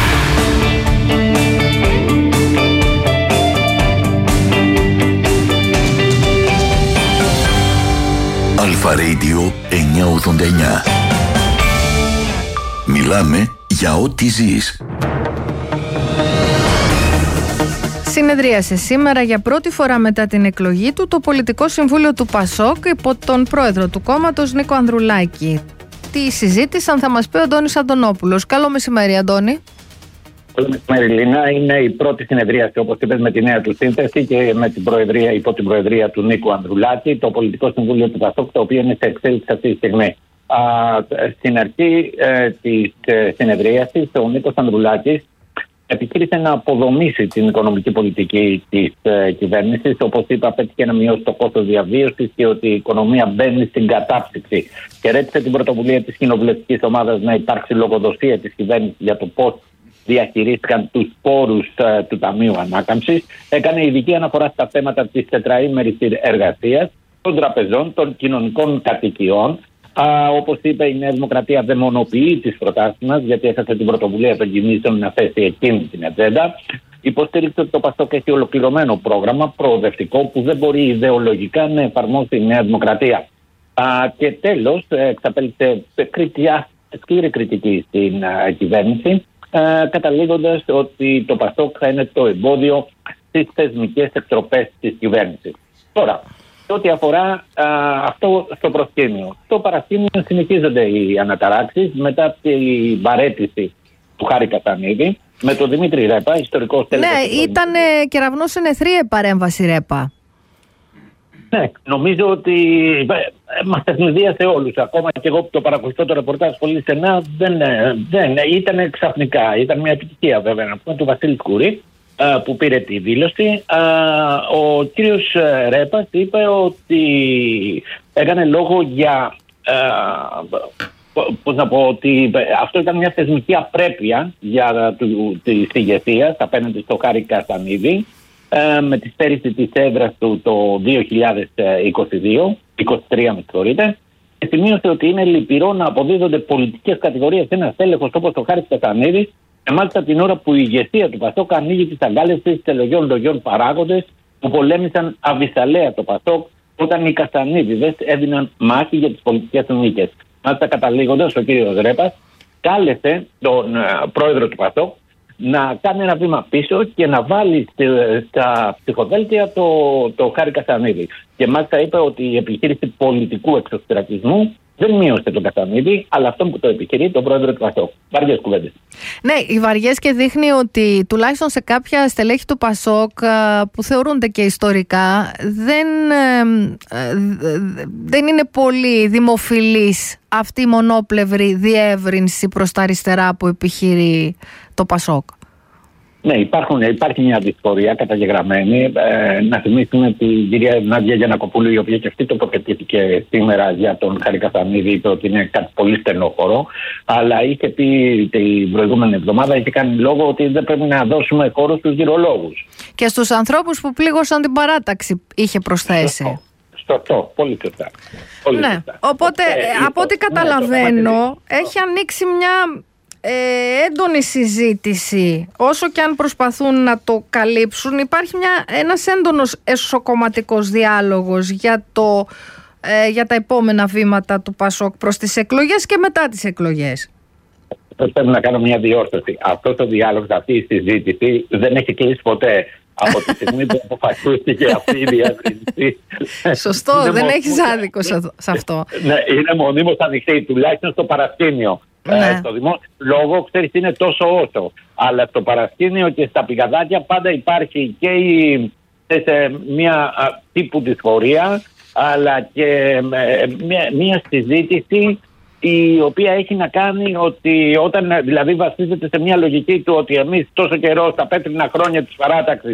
Αλφα Radio 989. Μιλάμε για ό,τι ζεις. Συνεδρίασε σήμερα για πρώτη φορά μετά την εκλογή του το Πολιτικό Συμβούλιο του ΠΑΣΟΚ υπό τον πρόεδρο του κόμματος Νίκο Ανδρουλάκη. Τι συζήτησαν θα μας πει ο Αντώνης Αντωνόπουλος. Καλό μεσημέρι, Αντώνη. Καλό μεσημέρι, Λίνα. Είναι η πρώτη συνεδρίαση, όπως είπες, με τη νέα του σύνθεση και με την προεδρία, υπό την προεδρία του Νίκου Ανδρουλάκη, το Πολιτικό Συμβούλιο του ΠΑΣΟΚ, το οποίο είναι σε εξέλιξη αυτή τη στιγμή. Στην αρχή της συνεδρίασης, ο Νίκος Ανδρουλάκης επιχείρησε να αποδομήσει την οικονομική πολιτική της κυβέρνησης. Όπως είπα, πέτυχε να μειώσει το κόστος διαβίωσης και ότι η οικονομία μπαίνει στην κατάψυξη. Χαιρέτησε την πρωτοβουλία της κοινοβουλευτικής ομάδας να υπάρξει λογοδοσία της κυβέρνησης για το πώς διαχειρίστηκαν τους πόρους του Ταμείου Ανάκαμψης. Έκανε ειδική αναφορά στα θέματα της τετραήμερης εργασίας, των τραπεζών, των κοινωνικών κατοικιών. Όπως είπε, η Νέα Δημοκρατία δαιμονοποιεί τις προτάσεις μας, γιατί έφτασε την πρωτοβουλία των κινήσεων να θέσει εκείνη την ατζέντα. Υποστήριξε ότι το ΠΑΣΟΚ έχει ολοκληρωμένο πρόγραμμα προοδευτικό που δεν μπορεί ιδεολογικά να εφαρμόσει η Νέα Δημοκρατία. Και τέλος, εξαπέλυσε σκληρή κριτική στην κυβέρνηση, καταλήγοντας ότι το ΠΑΣΟΚ θα είναι το εμπόδιο στις θεσμικές εκτροπές της κυβέρνησης. Τώρα, ό,τι αφορά αυτό στο προσκήνιο. Στο παρασκήνιο συνεχίζονται οι αναταράξεις μετά την παραίτηση του Χάρη Καστανίδη με τον Δημήτρη Ρέπα, ιστορικό τέλος. Ναι, ήταν κεραυνός εν αιθρία παρέμβαση Ρέπα. Ναι, νομίζω ότι μας ευνηδίασε όλους. Ακόμα και εγώ που το παρακολουθώ το ρεπορτάζ πολύ στενά, δεν ήταν ξαφνικά. Ήταν μια επιτυχία βέβαια να πούμε του Βασίλη Κουρί, που πήρε τη δήλωση. Ο κύριος Ρέπας είπε ότι έκανε λόγο για πώς να πω, ότι αυτό ήταν μια θεσμική απρέπεια για της ηγεσίας απέναντι στο Χάρη Καστανίδη με τη στέρηση της έδρας του το 2023 με συγχωρείτε, και σημείωσε ότι είναι λυπηρό να αποδίδονται πολιτικές κατηγορίες σε ένα στέλεχος όπως το Χάρη Καστανίδη, και μάλιστα την ώρα που η ηγεσία του ΠΑΣΟΚ ανοίγει τις αγκάλες σε λογιών παράγοντες που πολέμησαν αβυσαλαία το ΠΑΣΟΚ όταν οι Καστανίδηδες έδιναν μάχη για τις πολιτικές του νίκες. Μάλιστα, καταλήγοντας, ο κύριος Ρέπας κάλεσε τον πρόεδρο του ΠΑΣΟΚ να κάνει ένα βήμα πίσω και να βάλει στα ψυχοδέλτια το Χάρη Καστανίδη. Και μάλιστα είπε ότι η επιχείρηση πολιτικού εξωστρατισμού δεν μείωσε τον Καστανίδη, αλλά αυτόν που το επιχειρεί, τον πρόεδρο του ΠΑΣΟΚ. Βαριές κουβέντες. Ναι, οι βαριές, και δείχνει ότι τουλάχιστον σε κάποια στελέχη του ΠΑΣΟΚ που θεωρούνται και ιστορικά δεν είναι πολύ δημοφιλής αυτή η μονόπλευρη διεύρυνση προς τα αριστερά που επιχειρεί το ΠΑΣΟΚ. Ναι, υπάρχει μια δυσφορία καταγεγραμμένη. Να θυμίσουμε την κυρία Νάντια Γιαννακοπούλου, η οποία και αυτή τοποθετήθηκε σήμερα για τον Χάρη Καστανίδη, είπε ότι είναι κάτι πολύ στενόχωρο. Αλλά είχε πει την προηγούμενη εβδομάδα, είχε κάνει λόγο ότι δεν πρέπει να δώσουμε χώρο στους γυρολόγους. Και στους ανθρώπους που πλήγωσαν την παράταξη, είχε προσθέσει. Σωστό, πολύ σωστά. Ναι, οπότε από ό,τι καταλαβαίνω, έχει ανοίξει μια έντονη συζήτηση. Όσο και αν προσπαθούν να το καλύψουν, υπάρχει ένας έντονος εσωκομματικός διάλογος για τα επόμενα βήματα του ΠΑΣΟΚ προς τις εκλογές και μετά τις εκλογές. Πρέπει να κάνω μια διόρθωση. Αυτό το διάλογο, αυτή η συζήτηση δεν έχει κλείσει ποτέ. Από τη στιγμή που αποφασίστηκε αυτή η διάκριση. Σωστό, δεν έχεις άδικο σε αυτό. Ναι, είναι μονίμως ανοιχτή, τουλάχιστον στο παρασκήνιο. Ναι. Στο δημόσιο λόγο, ξέρεις, είναι τόσο όσο. Αλλά στο παρασκήνιο και στα πηγαδάκια πάντα υπάρχει και μια τύπου δυσφορία, αλλά και μια συζήτηση η οποία έχει να κάνει ότι όταν δηλαδή βασίζεται σε μια λογική του ότι εμείς τόσο καιρό στα πέτρινα χρόνια της παράταξης που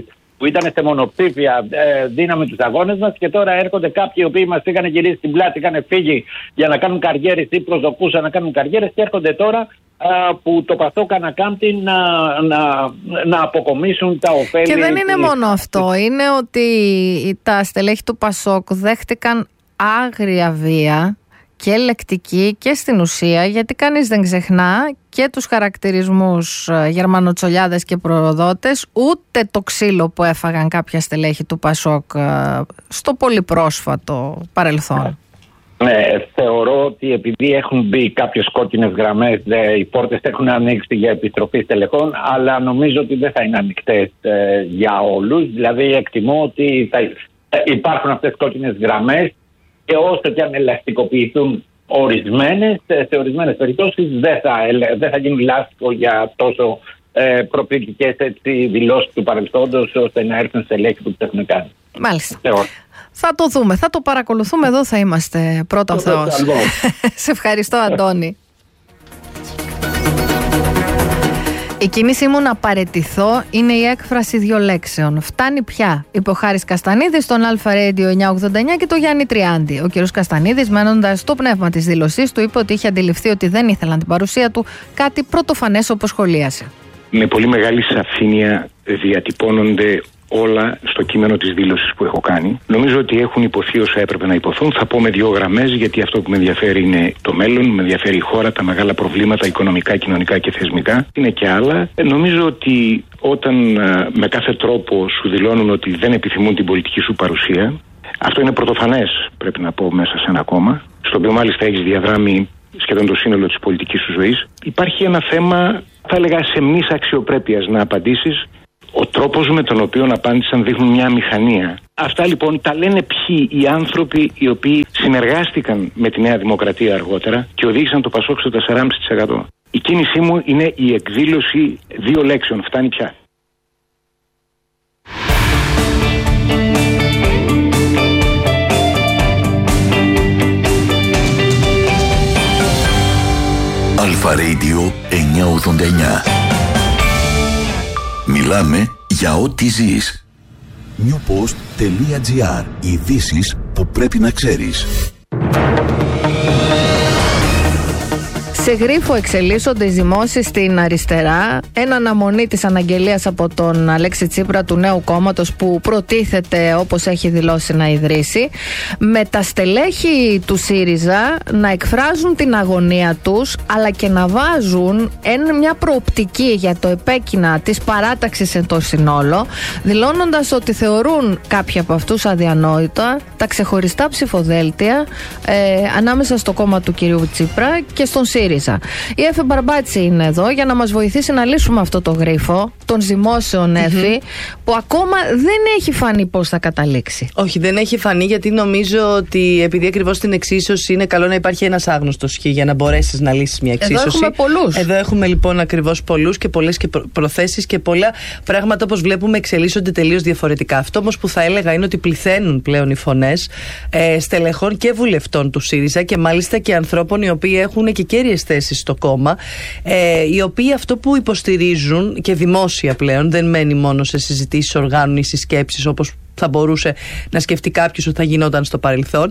που ήταν σε μονοψήφια δύναμη τους αγώνες μας, και τώρα έρχονται κάποιοι οι οποίοι μας είχαν γυρίσει την πλάτη, είχαν φύγει για να κάνουν καριέρες ή προσδοκούσαν να κάνουν καριέρες, και έρχονται τώρα που το Πασόκ ανακάμπτει να αποκομίσουν τα ωφέλη. Και δεν είναι μόνο αυτό, είναι ότι τα στελέχη του Πασόκ δέχτηκαν άγρια βία και λεκτική και στην ουσία, γιατί κανείς δεν ξεχνά και τους χαρακτηρισμούς γερμανοτσολιάδες και προδότες, ούτε το ξύλο που έφαγαν κάποια στελέχη του Πασόκ στο πολύ πρόσφατο παρελθόν. Ναι, θεωρώ ότι επειδή έχουν μπει κάποιες κόκκινες γραμμές, οι πόρτες έχουν ανοίξει για επιστροφή στελεχών, αλλά νομίζω ότι δεν θα είναι ανοιχτές για όλους. Δηλαδή εκτιμώ ότι θα υπάρχουν αυτές τις κόκκινες γραμμές, και όσο και αν ελαστικοποιηθούν σε ορισμένες περιπτώσεις δεν θα γίνει λάστιχο για τόσο προπτικές δηλώσεις του παρελθόντος, ώστε να έρθουν σε λέξη που τους έχουν κάνει. Μάλιστα. Θα το δούμε, θα το παρακολουθούμε, εδώ θα είμαστε, πρώτα ο Θεός. Σε ευχαριστώ, Αντώνη. Η κίνησή μου να παραιτηθώ είναι η έκφραση 2 λέξεων. Φτάνει πια, είπε ο Χάρης Καστανίδης στον Αλφα Radio 989 και το Γιάννη Τριάντη. Ο κ. Καστανίδης, μένοντας στο πνεύμα της δήλωσής του, είπε ότι είχε αντιληφθεί ότι δεν ήθελαν την παρουσία του, κάτι πρωτοφανές όπως σχολίασε. Με πολύ μεγάλη σαφήνεια διατυπώνονται όλα στο κείμενο της δήλωσης που έχω κάνει. Νομίζω ότι έχουν υποθεί όσα έπρεπε να υποθούν. Θα πω με 2 γραμμές, γιατί αυτό που με ενδιαφέρει είναι το μέλλον, με ενδιαφέρει η χώρα, τα μεγάλα προβλήματα οικονομικά, κοινωνικά και θεσμικά. Είναι και άλλα. Νομίζω ότι όταν με κάθε τρόπο σου δηλώνουν ότι δεν επιθυμούν την πολιτική σου παρουσία, αυτό είναι πρωτοφανές, πρέπει να πω, μέσα σε ένα κόμμα, στο οποίο μάλιστα έχεις διαδράμει σχεδόν το σύνολο της πολιτικής σου ζωής. Υπάρχει ένα θέμα, θα έλεγα, σεμνής αξιοπρέπειας να απαντήσεις. Ο τρόπος με τον οποίο απάντησαν δείχνουν μια αμηχανία. Αυτά λοιπόν τα λένε ποιοι οι άνθρωποι οι οποίοι συνεργάστηκαν με τη Νέα Δημοκρατία αργότερα και οδήγησαν το Πασόκ στο 4,5%. Η κίνησή μου είναι η εκδήλωση 2 λέξεων. Φτάνει πια. Αλφα Radio 989. Μιλάμε για ό,τι ζεις. Newpost.gr. Ειδήσεις που πρέπει να ξέρεις. Σε γρίφο εξελίσσονται οι δημόσεις στην αριστερά, εν αναμονή της αναγγελίας από τον Αλέξη Τσίπρα του νέου κόμματος που προτίθεται, όπως έχει δηλώσει, να ιδρύσει, με τα στελέχη του ΣΥΡΙΖΑ να εκφράζουν την αγωνία τους, αλλά και να βάζουν μια προοπτική για το επέκεινα της παράταξης εν το συνόλο, δηλώνοντας ότι θεωρούν κάποιοι από αυτούς αδιανόητα τα ξεχωριστά ψηφοδέλτια ανάμεσα στο κόμμα του κυρίου Τσίπρα και στον ΣΥΡΙΖΑ. Η Εφη Μπαρμπάτση είναι εδώ για να μας βοηθήσει να λύσουμε αυτό το γρίφο των ζυμώσεων, Εφη, που ακόμα δεν έχει φανεί πώς θα καταλήξει. Όχι, δεν έχει φανεί, γιατί νομίζω ότι επειδή ακριβώς στην εξίσωση είναι καλό να υπάρχει ένας άγνωστος για να μπορέσεις να λύσεις μια εξίσωση. Εδώ έχουμε πολλούς. Εδώ έχουμε λοιπόν ακριβώς πολλούς και πολλές και προθέσεις και πολλά πράγματα, όπως βλέπουμε, εξελίσσονται τελείως διαφορετικά. Αυτό όμως που θα έλεγα είναι ότι πληθαίνουν πλέον οι φωνές στελεχών και βουλευτών του ΣΥΡΙΖΑ, και μάλιστα και ανθρώπων οι οποίοι έχουν και κέρυες θέσεις στο κόμμα, οι οποίοι αυτό που υποστηρίζουν και δημόσια πλέον, δεν μένει μόνο σε συζητήσεις οργάνων ή συσκέψεις όπως θα μπορούσε να σκεφτεί κάποιος ότι θα γινόταν στο παρελθόν,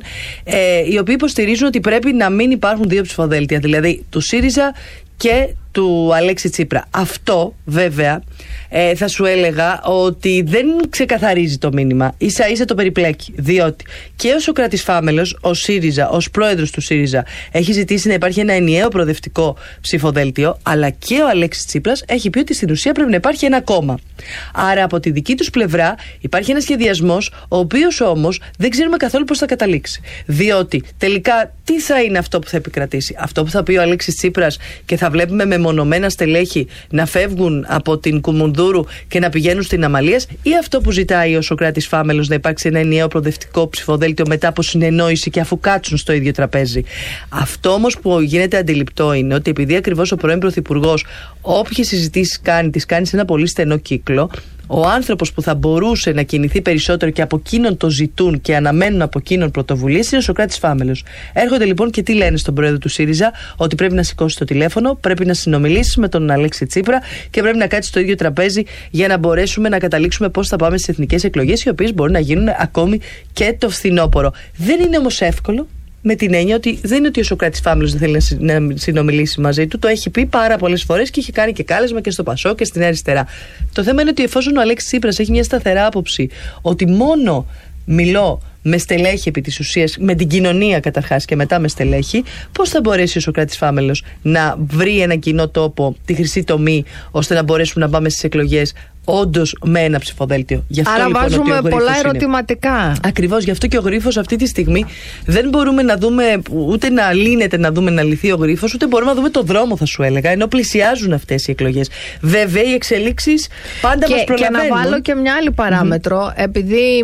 οι οποίοι υποστηρίζουν ότι πρέπει να μην υπάρχουν 2 ψηφοδέλτια, δηλαδή του ΣΥΡΙΖΑ και του Αλέξη Τσίπρα. Αυτό βέβαια θα σου έλεγα ότι δεν ξεκαθαρίζει το μήνυμα, ίσα ίσα το περιπλέκει, διότι και ο Σωκράτης Φάμελος, ο ΣΥΡΙΖΑ, ως πρόεδρος του ΣΥΡΙΖΑ, έχει ζητήσει να υπάρχει ένα ενιαίο προοδευτικό ψηφοδέλτιο, αλλά και ο Αλέξης Τσίπρας έχει πει ότι στην ουσία πρέπει να υπάρχει ένα κόμμα. Άρα από τη δική τους πλευρά υπάρχει ένας σχεδιασμός, ο οποίος όμως δεν ξέρουμε καθόλου πώς θα καταλήξει. Διότι τελικά τι θα είναι αυτό που θα επικρατήσει? Αυτό που θα πει ο Αλέξης Τσίπρας και θα βλέπουμε μεμονωμένα στελέχη να φεύγουν από την Κουμουνδούρου και να πηγαίνουν στην Αμαλίας, ή αυτό που ζητάει ο Σωκράτης Φάμελος, να υπάρξει ένα ενιαίο προοδευτικό ψηφοδέλτιο μετά από συνεννόηση και αφού κάτσουν στο ίδιο τραπέζι? Αυτό όμως που γίνεται αντιληπτό είναι ότι επειδή ακριβώς ο πρώην Πρωθυπουργός όποιες συζητήσεις κάνει, τις κάνει σε ένα πολύ στενό κύκλο, ο άνθρωπος που θα μπορούσε να κινηθεί περισσότερο και από εκείνον το ζητούν και αναμένουν από εκείνον πρωτοβουλίες είναι ο Σωκράτης Φάμελος. Έρχονται λοιπόν και τι λένε στον πρόεδρο του ΣΥΡΙΖΑ? Ότι πρέπει να σηκώσει το τηλέφωνο, πρέπει να συνομιλήσει με τον Αλέξη Τσίπρα και πρέπει να κάτσει στο ίδιο τραπέζι για να μπορέσουμε να καταλήξουμε πώς θα πάμε στις εθνικές εκλογές, οι οποίες μπορεί να γίνουν ακόμη και το φθινόπωρο. Δεν είναι όμως εύκολο. Με την έννοια ότι δεν είναι ότι ο Σωκράτης Φάμελος δεν θέλει να συνομιλήσει μαζί του. Το έχει πει πάρα πολλές φορές και έχει κάνει και κάλεσμα και στο Πασό και στην Αριστερά. Το θέμα είναι ότι εφόσον ο Αλέξης Τσίπρας έχει μια σταθερά άποψη ότι μόνο μιλώ με στελέχη επί της ουσίας, με την κοινωνία καταρχάς και μετά με στελέχη, πώς θα μπορέσει ο Σωκράτης Φάμελος να βρει ένα κοινό τόπο, τη χρυσή τομή, ώστε να μπορέσουμε να πάμε στις εκλογές όντως με ένα ψηφοδέλτιο? Γι' αυτό, άρα λοιπόν, βάζουμε πολλά ερωτηματικά. Ακριβώς, γι' αυτό και ο γρίφος αυτή τη στιγμή δεν μπορούμε να δούμε ούτε να λύνεται, να δούμε να λυθεί ο γρίφος, ούτε μπορούμε να δούμε το δρόμο, θα σου έλεγα, ενώ πλησιάζουν αυτές οι εκλογές. Βέβαια, οι εξελίξεις πάντα μας προλαβαίνουν. Και να βάλω και μια άλλη παράμετρο, επειδή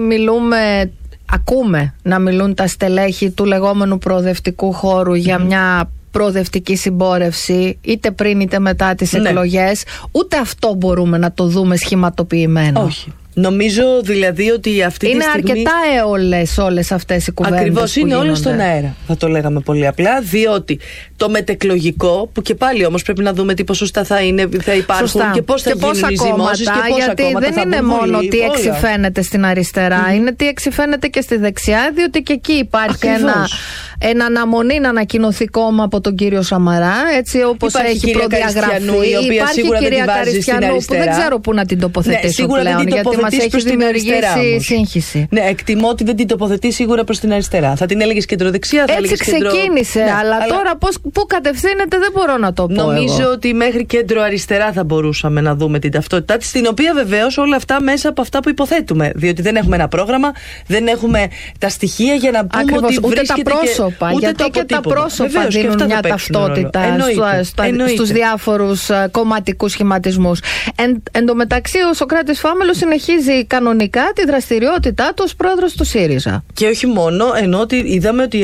ακούμε να μιλούν τα στελέχη του λεγόμενου προοδευτικού χώρου για μια προοδευτική συμπόρευση, είτε πριν είτε μετά τις εκλογές, ούτε αυτό μπορούμε να το δούμε σχηματοποιημένο. Όχι. Νομίζω δηλαδή ότι αυτή είναι τη στιγμή είναι αρκετά αιώλες όλες αυτές οι κουβέντες. Ακριβώς, είναι όλες στον αέρα, θα το λέγαμε πολύ απλά, διότι το μετεκλογικό, που και πάλι όμως πρέπει να δούμε τι ποσοστά θα υπάρχουν. Σωστά. Και πώς θα γίνουν οι ζυμώσεις και πόσα γιατί κόμματα δεν είναι μόνο τι εξυφαίνεται στην αριστερά, είναι τι εξυφαίνεται και στη δεξιά, διότι και εκεί υπάρχει ένα αναμονή να ανακοινωθεί κόμμα από τον κύριο Σαμαρά, έτσι όπως έχει προδιαγραφεί. Υπάρχει η κυρία Καριστιανού που δεν ξέρω πού να την τοποθετήσω πλέον, γιατί μας έχει δημιουργήσει σύγχυση. Ναι, εκτιμώ ότι δεν την τοποθετεί σίγουρα προς την αριστερά. Θα την έλεγες κεντροδεξιά, θα έλεγες έτσι ξεκίνησε, αλλά τώρα πού κατευθύνεται δεν μπορώ να το πω. Νομίζω ότι μέχρι κέντρο αριστερά θα μπορούσαμε να δούμε την ταυτότητά της, την οποία βεβαίως όλα αυτά μέσα από αυτά που υποθέτουμε. Διότι δεν έχουμε ένα πρόγραμμα, δεν έχουμε τα στοιχεία για να πούμε ότι βρίσκεται τα πρόσωπα, γιατί και τα πρόσωπα δίνουν μια ταυτότητα στους διάφορους κομματικούς σχηματισμούς. Εν τω μεταξύ, ο Σωκράτης Φάμελος συνεχίζει κανονικά τη δραστηριότητά του ως πρόεδρος του ΣΥΡΙΖΑ. Και όχι μόνο, ενώ ότι είδαμε ότι